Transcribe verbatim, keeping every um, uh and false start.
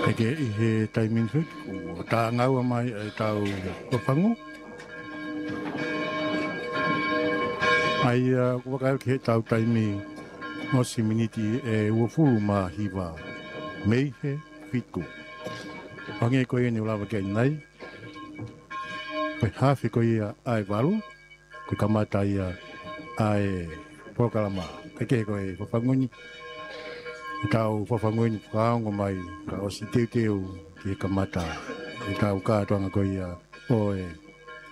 Eke i he taimin hui, o tā ngau mai e tau papango. Ai, kua kai ke he tau taimi mosi miniti e uafuru ma hiwa mei he whiku. Pange koe ni ulawa kei nei. Koe hawhi koe ia ai waru, koe kamata ia ai pokalama. Keke koe whawhanguni. I tau whawhanguni whakaongo mai ka osi teu teu ki he kamata. I tau kātuanga koe ia oe